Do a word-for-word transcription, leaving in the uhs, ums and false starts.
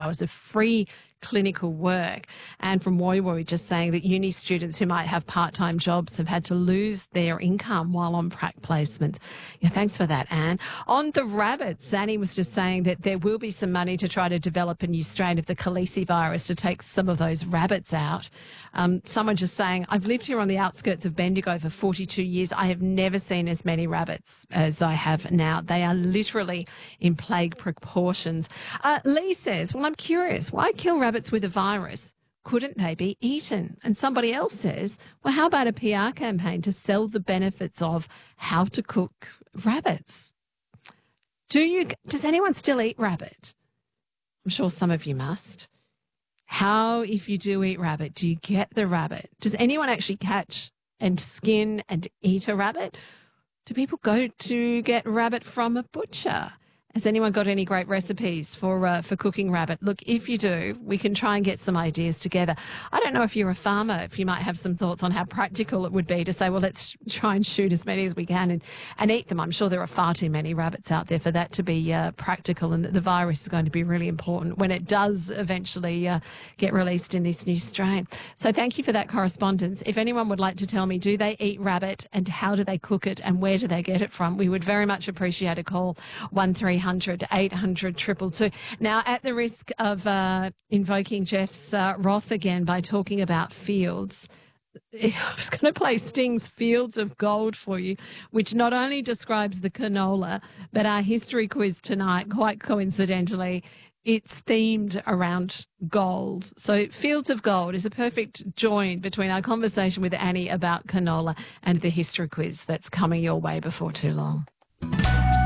hours of free clinical work. And from Woy Woy just saying that uni students who might have part-time jobs have had to lose their income while on prac placements. Yeah, thanks for that, Anne. On the rabbits, Annie was just saying that there will be some money to try to develop a new strain of the Khaleesi virus to take some of those rabbits out. Um, someone just saying, I've lived here on the outskirts of Bendigo for forty-two years. I have never seen as many rabbits as I have now. They are literally in plague proportions. Uh, Lee says, well, I'm curious, why kill rabbits with a virus? Couldn't they be eaten? And somebody else says, well, how about a P R campaign to sell the benefits of how to cook rabbits? Do you, does anyone still eat rabbit? I'm sure some of you must. How, if you do eat rabbit, do you get the rabbit? Does anyone actually catch and skin and eat a rabbit? Do people go to get rabbit from a butcher? Has anyone got any great recipes for uh, for cooking rabbit? Look, if you do, we can try and get some ideas together. I don't know if you're a farmer, if you might have some thoughts on how practical it would be to say, well, let's try and shoot as many as we can and, and eat them. I'm sure there are far too many rabbits out there for that to be uh, practical, and that the virus is going to be really important when it does eventually uh, get released in this new strain. So thank you for that correspondence. If anyone would like to tell me, do they eat rabbit and how do they cook it and where do they get it from? We would very much appreciate a call, one three hundred eight hundred two two two. Now, at the risk of uh, invoking Jeff's uh, wrath again by talking about fields, I was going to play Sting's Fields of Gold for you, which not only describes the canola, but our history quiz tonight, quite coincidentally, it's themed around gold. So Fields of Gold is a perfect join between our conversation with Annie about canola and the history quiz that's coming your way before too long.